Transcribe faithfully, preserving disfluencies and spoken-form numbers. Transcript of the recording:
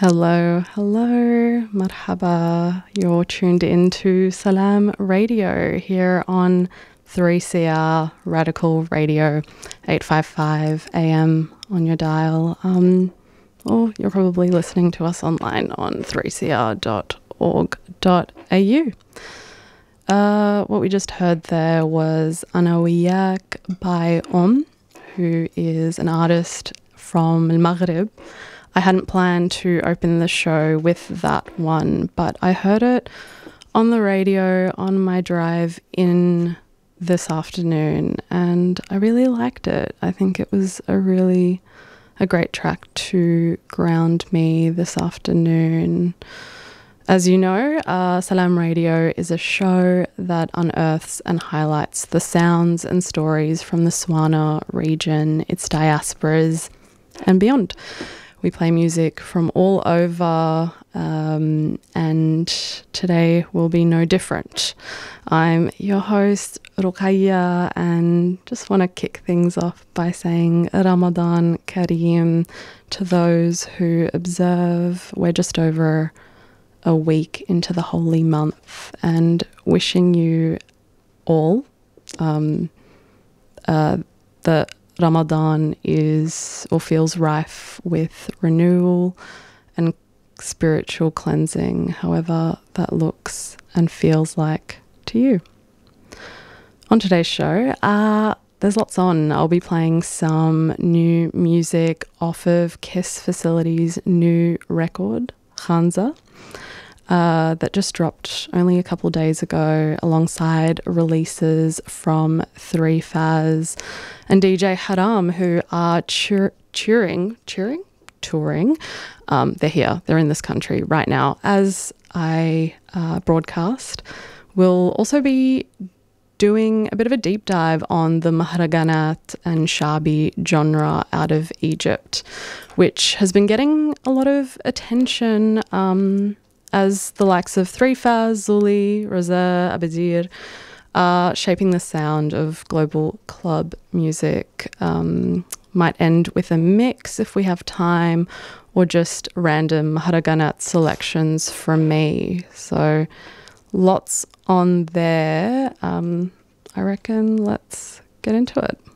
Hello, hello, marhaba. You're tuned into Salam Radio here on three C R Radical Radio, eight fifty-five A M on your dial. Um, or you're probably listening to us online on three c r dot org dot a u. Uh, what we just heard there was Ana Wiyak by Om, who is an artist from Al Maghrib. I hadn't planned to open the show with that one, but I heard it on the radio on my drive in this afternoon, and I really liked it. I think it was a really a great track to ground me this afternoon. As you know, uh, Salam Radio is a show that unearths and highlights the sounds and stories from the Swana region, its diasporas, and beyond. We play music from all over, um, and today will be no different. I'm your host, Ruqayya, and just want to kick things off by saying Ramadan Kareem to those who observe. We're just over a week into the holy month, and wishing you all um, uh, the Ramadan is or feels rife with renewal and spiritual cleansing, however that looks and feels like to you. On today's show, uh, there's lots on. I'll be playing some new music off of Kiss Facility's new record, Khanza, Uh, that just dropped only a couple of days ago, alongside releases from three Faz and D J Haram, who are tour- touring, touring, touring. Um, they're here. They're in this country right now as I uh, broadcast. We'll also be doing a bit of a deep dive on the Mahraganat and Shabi genre out of Egypt, which has been getting a lot of attention um as the likes of three Faz, Zuli, Raza, Abadir are shaping the sound of global club music. Um, might end with a mix if we have time, or just random Mahraganat selections from me. So lots on there. Um, I reckon let's get into it.